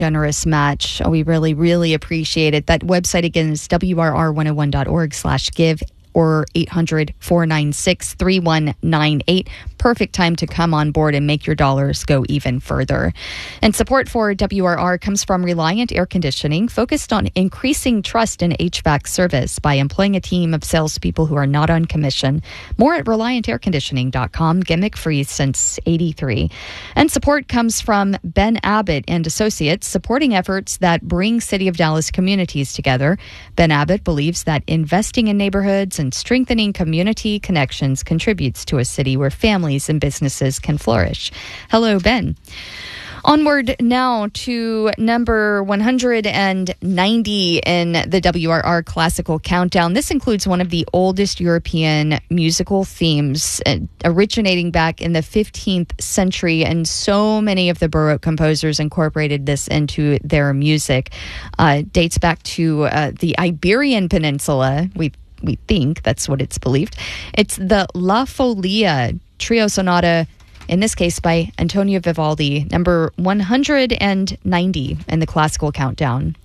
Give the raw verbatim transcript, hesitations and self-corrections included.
generous match. We really, really appreciate it. That website again is W R R one oh one dot org slash give or eight hundred, four nine six, three one nine eight. Perfect time to come on board and make your dollars go even further. And support for W R R comes from Reliant Air Conditioning, focused on increasing trust in H V A C service by employing a team of salespeople who are not on commission. More at reliant air conditioning dot com, gimmick free since eighty-three. And support comes from Ben Abbott and Associates, supporting efforts that bring City of Dallas communities together. Ben Abbott believes that investing in neighborhoods and strengthening community connections contributes to a city where families and businesses can flourish. Hello, Ben. Onward now to number one hundred ninety in the W R R Classical Countdown. This includes one of the oldest European musical themes, uh, originating back in the fifteenth century, and so many of the Baroque composers incorporated this into their music. Uh, dates back to uh, the Iberian Peninsula. We we think that's what it's believed. It's the La Folia Trio Sonata, in this case by Antonio Vivaldi, number one hundred ninety in the Classical Countdown.